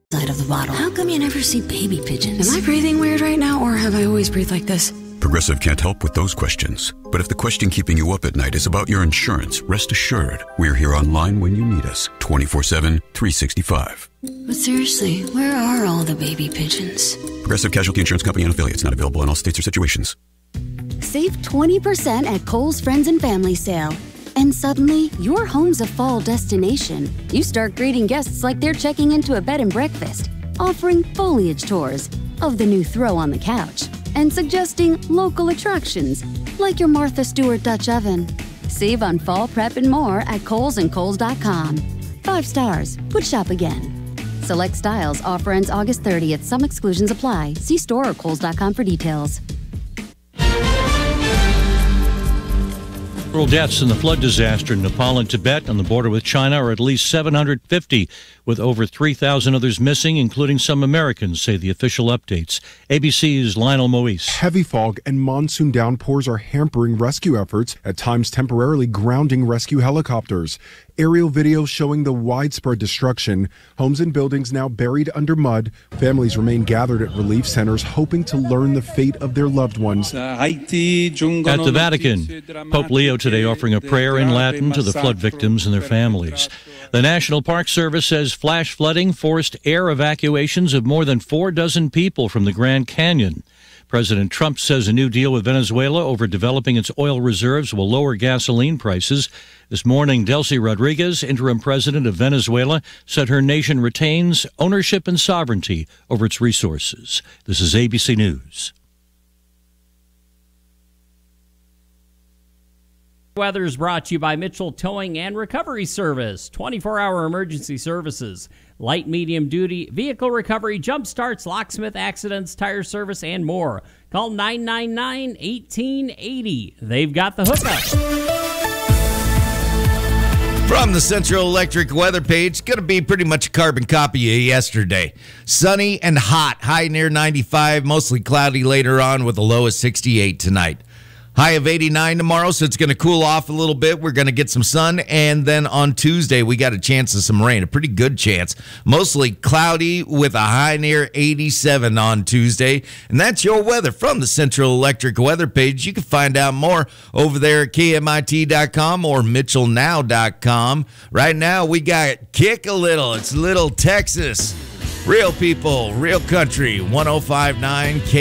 side of the bottle. How come you never see baby pigeons? Am I breathing weird right now, or have I always breathed like this? Progressive can't help with those questions. But if the question keeping you up at night is about your insurance, rest assured, we're here online when you need us, 24/7, 365. But seriously, where are all the baby pigeons? Progressive Casualty Insurance Company and affiliates, not available in all states or situations. Save 20% at Kohl's Friends and Family Sale. And suddenly, your home's a fall destination. You start greeting guests like they're checking into a bed and breakfast, offering foliage tours of the new throw on the couch, and suggesting local attractions like your Martha Stewart Dutch oven. Save on fall prep and more at Kohl's and Kohl's.com. 5 stars. Would shop again. Select styles. Offer ends August 30th. Some exclusions apply. See store or Kohl's.com for details. Deaths in the flood disaster in Nepal and Tibet on the border with China are at least 750, with over 3,000 others missing, including some Americans, say the official updates. ABC's Lionel Moise. Heavy fog and monsoon downpours are hampering rescue efforts, at times temporarily grounding rescue helicopters. Aerial video showing the widespread destruction. Homes and buildings now buried under mud. Families remain gathered at relief centers, hoping to learn the fate of their loved ones. At the Vatican, Pope Leo today offering a prayer in Latin to the flood victims and their families. The National Park Service says flash flooding forced air evacuations of more than 4 dozen people from the Grand Canyon. President Trump says a new deal with Venezuela over developing its oil reserves will lower gasoline prices. This morning, Delcy Rodriguez, interim president of Venezuela, said her nation retains ownership and sovereignty over its resources. This is ABC News. Weather is brought to you by Mitchell Towing and Recovery Service. 24-hour emergency services, light, medium duty, vehicle recovery, jump starts, locksmith accidents, tire service, and more. Call 999-1880. They've got the hookup. From the Central Electric weather page, going to be pretty much a carbon copy of yesterday. Sunny and hot, high near 95, mostly cloudy later on with a low of 68 tonight. High of 89 tomorrow, so it's going to cool off a little bit. We're going to get some sun, and then on Tuesday, we got a chance of some rain, a pretty good chance. Mostly cloudy with a high near 87 on Tuesday, and that's your weather from the Central Electric weather page. You can find out more over there at KMIT.com or MitchellNow.com. Right now, we got Kick a Little. It's Little Texas. Real people, real country, 105.9 K.